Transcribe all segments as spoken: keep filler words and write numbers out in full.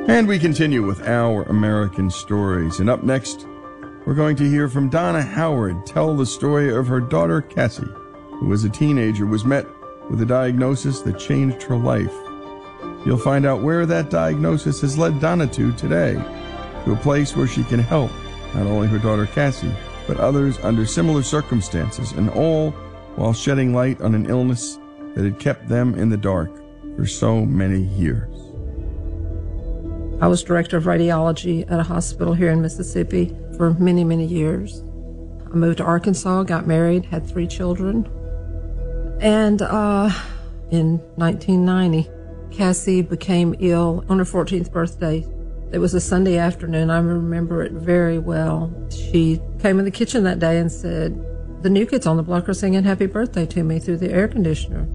And we continue with Our American Stories. And up next, we're going to hear from Donna Howard tell the story of her daughter, Cassie, who as a teenager was met with a diagnosis that changed her life. You'll find out where that diagnosis has led Donna to today, to a place where she can help not only her daughter, Cassie, but others under similar circumstances, and all while shedding light on an illness that had kept them in the dark for so many years. I was director of radiology at a hospital here in Mississippi for many, many years. I moved to Arkansas, got married, had three children. And uh, in nineteen ninety, Cassie became ill on her fourteenth birthday. It was a Sunday afternoon. I remember it very well. She came in the kitchen that day and said, "The new kids on the block are singing happy birthday to me through the air conditioner."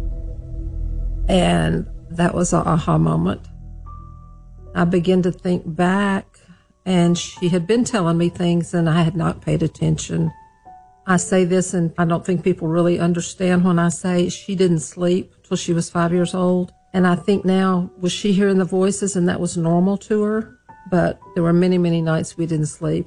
And that was an aha moment. I began to think back, and she had been telling me things, and I had not paid attention. I say this, and I don't think people really understand when I say she didn't sleep till she was five years old. And I think now, was she hearing the voices, and that was normal to her? But there were many, many nights we didn't sleep.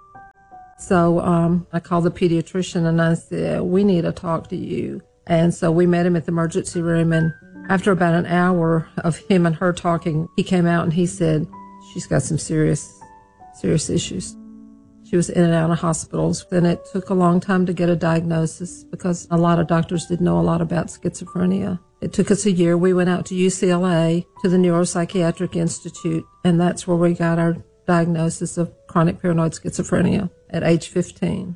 So um, I called the pediatrician, and I said, "We need to talk to you." And so we met him at the emergency room, and after about an hour of him and her talking, he came out and he said, "She's got some serious, serious issues." She was in and out of hospitals. Then it took a long time to get a diagnosis because a lot of doctors didn't know a lot about schizophrenia. It took us a year. We went out to U C L A, to the Neuropsychiatric Institute, and that's where we got our diagnosis of chronic paranoid schizophrenia at age fifteen.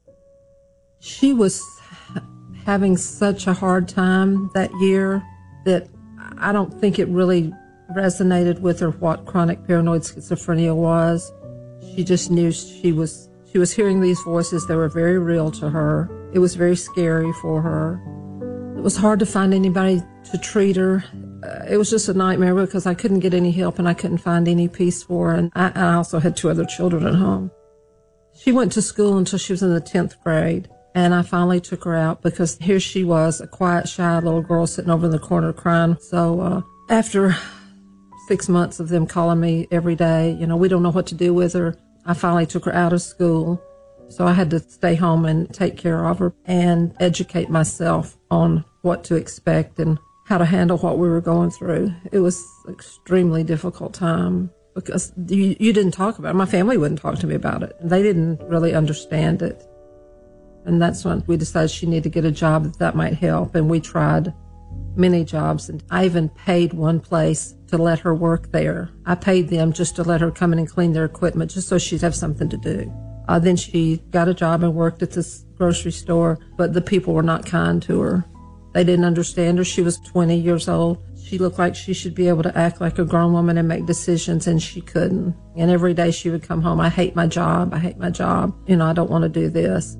She was having such a hard time that year that I don't think it really resonated with her what chronic paranoid schizophrenia was. She just knew she was she was hearing these voices that were very real to her. It was very scary for her. It was hard to find anybody to treat her. Uh, it was just a nightmare because I couldn't get any help and I couldn't find any peace for her. And I, I also had two other children at home. She went to school until she was in the tenth grade. And I finally took her out because here she was, a quiet, shy little girl sitting over in the corner crying. So uh, after six months of them calling me every day, you know, we don't know what to do with her, I finally took her out of school. So I had to stay home and take care of her and educate myself on what to expect and how to handle what we were going through. It was an extremely difficult time because you, you didn't talk about it. My family wouldn't talk to me about it. They didn't really understand it. And that's when we decided she needed to get a job that, that might help. And we tried many jobs. And I even paid one place to let her work there. I paid them just to let her come in and clean their equipment, just so she'd have something to do. Uh, then she got a job and worked at this grocery store, but the people were not kind to her. They didn't understand her. She was twenty years old. She looked like she should be able to act like a grown woman and make decisions, and she couldn't. And every day she would come home, "I hate my job. I hate my job. You know, I don't want to do this."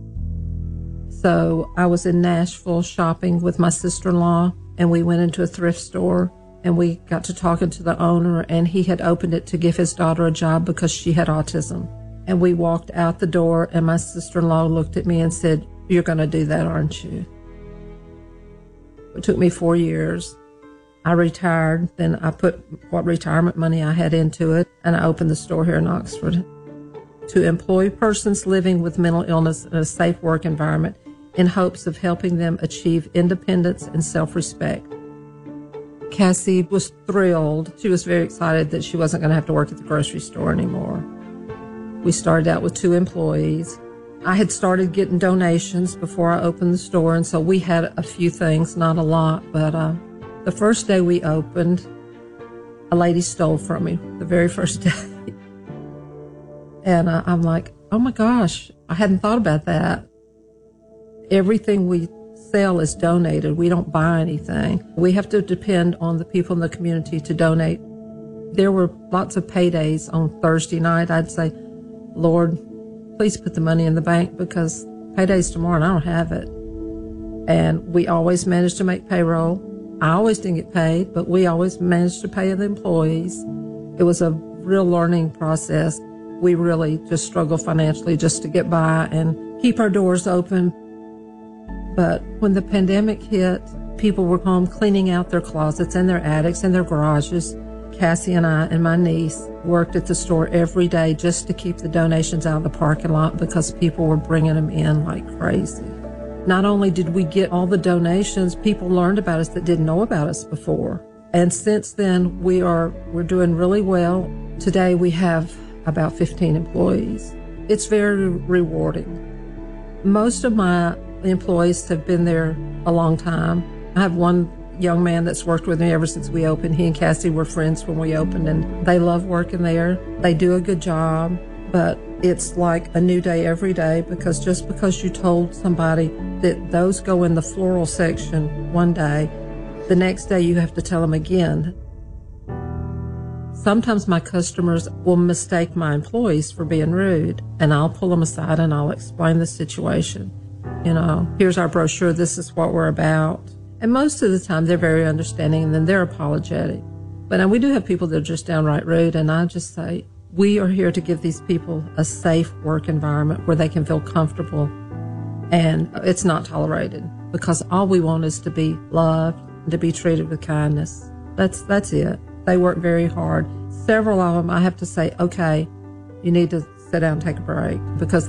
So I was in Nashville shopping with my sister-in-law, and we went into a thrift store, and we got to talking to the owner, and he had opened it to give his daughter a job because she had autism. And we walked out the door, and my sister-in-law looked at me and said, "You're going to do that, aren't you?" It took me four years. I retired. Then I put what retirement money I had into it, and I opened the store here in Oxford to employ persons living with mental illness in a safe work environment in hopes of helping them achieve independence and self-respect. Cassie was thrilled. She was very excited that she wasn't going to have to work at the grocery store anymore. We started out with two employees. I had started getting donations before I opened the store, and so we had a few things, not a lot, but uh, the first day we opened, a lady stole from me, the very first day. And uh, I'm like, oh my gosh, I hadn't thought about that. Everything we sell is donated. We don't buy anything. We have to depend on the people in the community to donate. There were lots of paydays on Thursday night. I'd say, "Lord, please put the money in the bank because payday's tomorrow and I don't have it." And we always managed to make payroll. I always didn't get paid, but we always managed to pay the employees. It was a real learning process. We really just struggled financially just to get by and keep our doors open. But when the pandemic hit, people were home cleaning out their closets and their attics and their garages. Cassie and I and my niece worked at the store every day just to keep the donations out of the parking lot because people were bringing them in like crazy. Not only did we get all the donations, people learned about us that didn't know about us before. And since then, we are, we're doing really well. Today, we have about fifteen employees. It's very rewarding. Most of my employees have been there a long time. I have one young man that's worked with me ever since we opened. He and Cassie were friends when we opened, and they love working there. They do a good job, but it's like a new day every day, because just because you told somebody that those go in the floral section one day, the next day you have to tell them again. Sometimes my customers will mistake my employees for being rude, and I'll pull them aside and I'll explain the situation. You know, here's our brochure, this is what we're about. And most of the time they're very understanding, and then they're apologetic. But now we do have people that are just downright rude, and I just say, we are here to give these people a safe work environment where they can feel comfortable, and it's not tolerated, because all we want is to be loved and to be treated with kindness. That's that's it. They work very hard. Several of them, I have to say, okay, you need to sit down and take a break, because